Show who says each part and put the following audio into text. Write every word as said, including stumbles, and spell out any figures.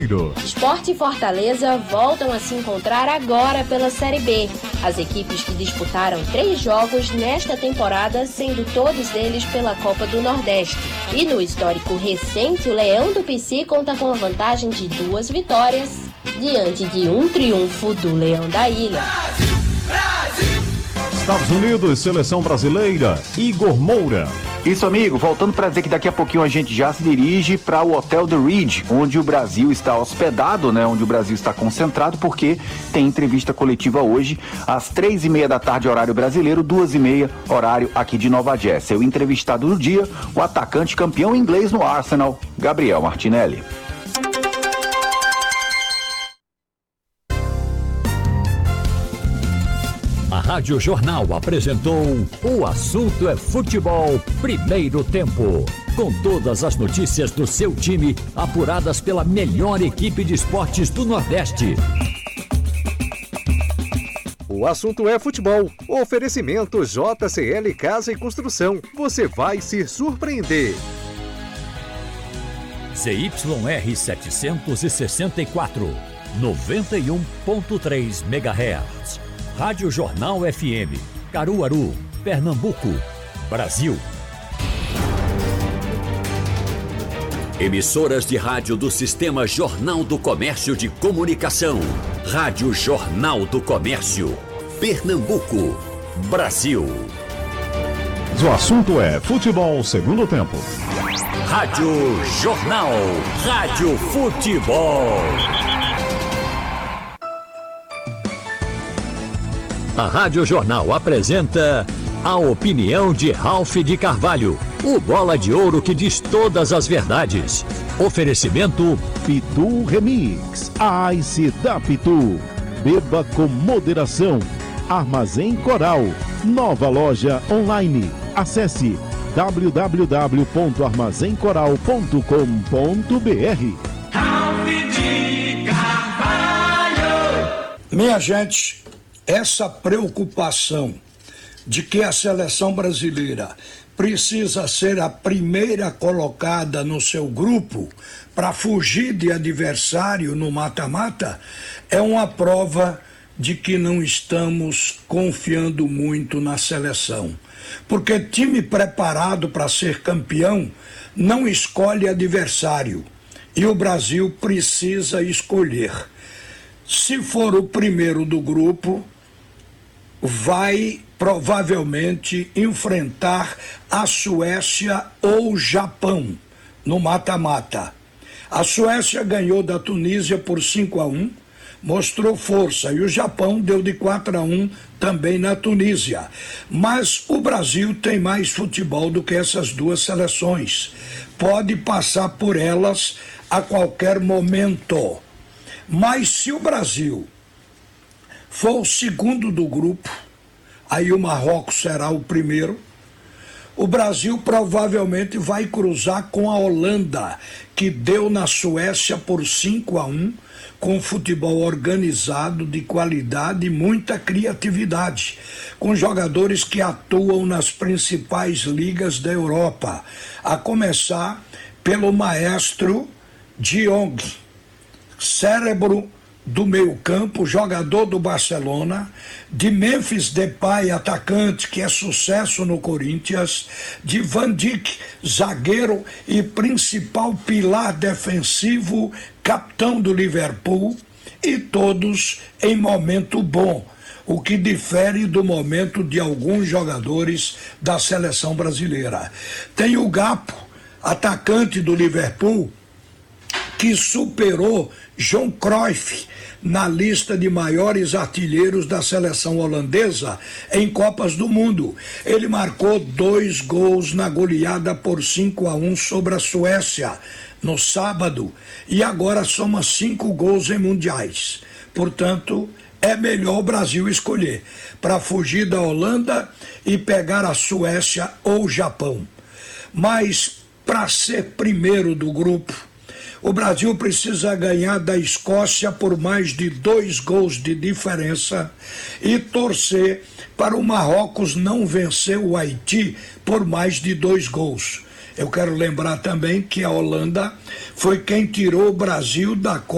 Speaker 1: Sport e Fortaleza voltam a se encontrar agora pela Série B. As equipes que disputaram três jogos nesta temporada, sendo todos eles pela Copa do Nordeste. E no histórico recente, o Leão do Pici conta com a vantagem de duas vitórias, diante de um triunfo do Leão da Ilha.
Speaker 2: Brasil, Brasil. Estados Unidos, seleção brasileira, Igor Moura.
Speaker 3: Isso, amigo, voltando para dizer que daqui a pouquinho a gente já se dirige para o Hotel The Ridge, onde o Brasil está hospedado, né? Onde o Brasil está concentrado, porque tem entrevista coletiva hoje às três e meia da tarde, horário brasileiro, duas e meia, horário aqui de Nova Jersey. O entrevistado do dia, o atacante campeão inglês no Arsenal, Gabriel Martinelli.
Speaker 4: A Rádio Jornal apresentou O Assunto é Futebol, primeiro tempo. Com todas as notícias do seu time, apuradas pela melhor equipe de esportes do Nordeste.
Speaker 5: O Assunto é Futebol. Oferecimento J C L Casa e Construção. Você vai se surpreender.
Speaker 4: Z Y R setecentos e sessenta e quatro, noventa e um ponto três megahertz. Rádio Jornal F M, Caruaru, Pernambuco, Brasil. Emissoras de rádio do Sistema Jornal do Comércio de Comunicação. Rádio Jornal do Comércio, Pernambuco, Brasil.
Speaker 2: O assunto é futebol, segundo tempo.
Speaker 4: Rádio Jornal, Rádio Futebol. A Rádio Jornal apresenta a opinião de Ralph de Carvalho, o bola de ouro que diz todas as verdades. Oferecimento
Speaker 6: Pitu Remix, a Ice da Pitu. Beba com moderação. Armazém Coral, nova loja online. Acesse w w w ponto armazém coral ponto com ponto b r.
Speaker 7: Ralph de Carvalho.
Speaker 8: Minha gente, essa preocupação de que a seleção brasileira precisa ser a primeira colocada no seu grupo para fugir de adversário no mata-mata é uma prova de que não estamos confiando muito na seleção. Porque time preparado para ser campeão não escolhe adversário e o Brasil precisa escolher. Se for o primeiro do grupo, vai provavelmente enfrentar a Suécia ou o Japão no mata-mata. A Suécia ganhou da Tunísia por cinco a um, mostrou força, e o Japão deu de quatro a um também na Tunísia. Mas o Brasil tem mais futebol do que essas duas seleções. Pode passar por elas a qualquer momento. Mas se o Brasil for o segundo do grupo, aí o Marrocos será o primeiro, o Brasil provavelmente vai cruzar com a Holanda, que deu na Suécia por cinco a um, com futebol organizado, de qualidade e muita criatividade, com jogadores que atuam nas principais ligas da Europa, a começar pelo maestro De Jong, cérebro do meio campo, jogador do Barcelona, de Memphis Depay, atacante, que é sucesso no Corinthians, de Van Dijk, zagueiro e principal pilar defensivo, capitão do Liverpool, e todos em momento bom, o que difere do momento de alguns jogadores da seleção brasileira. Tem o Gakpo, atacante do Liverpool, que superou Johan Cruyff na lista de maiores artilheiros da seleção holandesa em Copas do Mundo. Ele marcou dois gols na goleada por cinco a um sobre a Suécia no sábado e agora soma cinco gols em mundiais. Portanto, é melhor o Brasil escolher para fugir da Holanda e pegar a Suécia ou o Japão. Mas para ser primeiro do grupo, o Brasil precisa ganhar da Escócia por mais de dois gols de diferença e torcer para o Marrocos não vencer o Haiti por mais de dois gols. Eu quero lembrar também que a Holanda foi quem tirou o Brasil da Copa